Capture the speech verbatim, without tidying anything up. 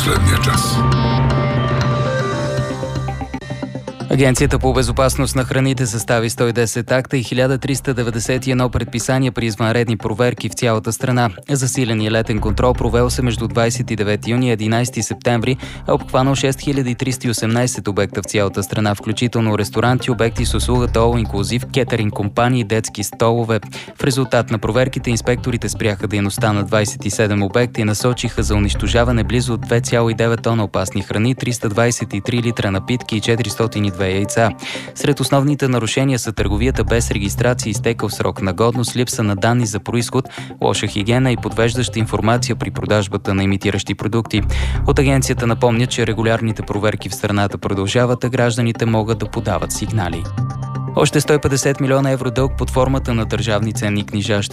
последния час. Агенцията по безопасност на храните състави сто и десет акта и хиляда триста деветдесет и едно предписания при извънредни проверки в цялата страна. Засилен летен контрол провел се между двадесет и девети юни и единадесети септември, а обхванал шест хиляди триста и осемнадесет обекта в цялата страна, включително ресторанти, обекти с услугата All Inclusive, кетеринг компании, детски столове. В резултат на проверките инспекторите спряха дейността на двадесет и седем обекта и насочиха за унищожаване близо две цяло и девет тона опасни храни, триста двадесет и три литра напитки и четиристотин и две яйца. Сред основните нарушения са търговията без регистрация, изтекъл срок на годност, липса на данни за произход, лоша хигиена и подвеждаща информация при продажбата на имитиращи продукти. От агенцията напомнят, че регулярните проверки в страната продължават, а гражданите могат да подават сигнали. Още сто и петдесет милиона евро дълг под формата на държавни ценни книжа ще